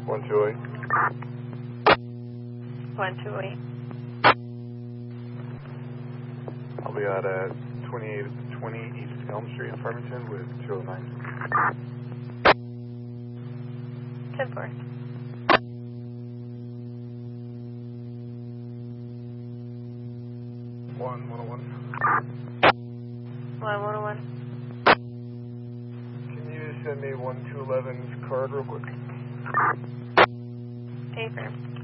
128. 128. I'll be out at 2820 East Elm Street in Farmington with 209. 10-4. One 101. 101. Can you send me 1211's card real quick? Affirm.